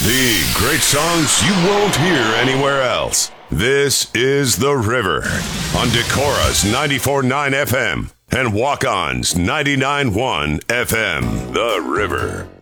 The great songs you won't hear anywhere else. This is The River on Decorah's 94.9 FM and Walk-On's 99.1 FM. The River.